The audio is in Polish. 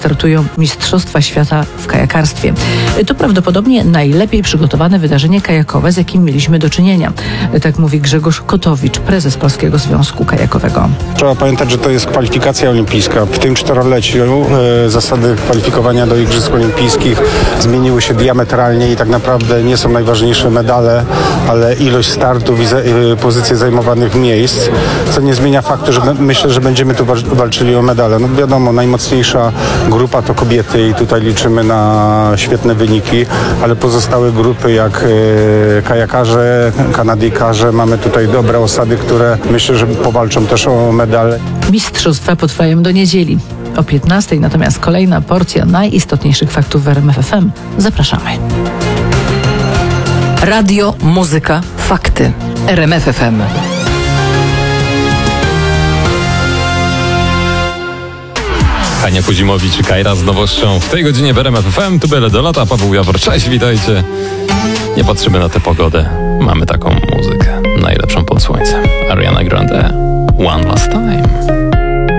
startują Mistrzostwa Świata w kajakarstwie. To prawdopodobnie najlepiej przygotowane wydarzenie kajakowe, z jakim mieliśmy do czynienia. Tak mówi Grzegorz Kotowicz, prezes Polskiego Związku Kajakowego. Trzeba pamiętać, że to jest kwalifikacja olimpijska. W tym czteroleciu zasady kwalifikowania do Igrzysk Olimpijskich zmieniły się diametralnie i tak naprawdę nie są najważniejsze medale, ale ilość startów i pozycje zajmowanych miejsc, co nie zmienia faktu, że myślę, że będziemy tu walczyli o medale. No wiadomo, najmocniejsza grupa to kobiety i tutaj liczymy na świetne wyniki, ale pozostałe grupy jak kajakarze, kanadyjkarze, mamy tutaj dobre osady, które myślę, że powalczą też o medale. Mistrzostwa potrwają do niedzieli. O 15:00 natomiast kolejna porcja najistotniejszych faktów w RMF FM. Zapraszamy. Radio, muzyka, fakty. RMF FM. Hania Kuzimowicz i Kajra z nowością w tej godzinie w RMF FM. Tu byle do lata, Paweł Jawor, cześć, witajcie. Nie patrzymy na tę pogodę, mamy taką muzykę, najlepszą pod słońcem.